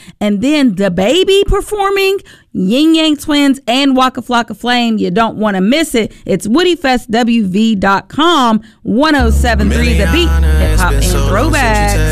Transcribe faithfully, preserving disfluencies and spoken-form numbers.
and then the baby performing Ying Yang Twins and Waka Flocka Flame. You don't want to miss it. It's woody fest w v dot com. one oh seven point three The Beat, hip hop and throwbacks.